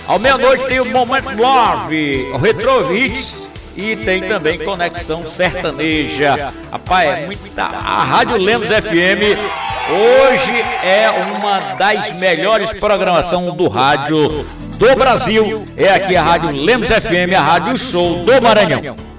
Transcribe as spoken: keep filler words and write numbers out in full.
Ao meia-noite tem o Momento Love, o Retro Hits e tem também Conexão Sertaneja. Rapaz, é muita... a Rádio Lemos F M hoje é uma das melhores programações do rádio do Brasil. É aqui a Rádio Lemos F M, a Rádio Show do Maranhão.